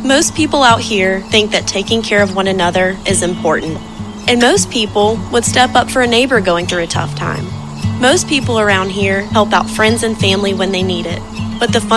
Most people out here think that taking care of one another is important. And most people would step up for a neighbor going through a tough time. Most people around here help out friends and family when they need it. But the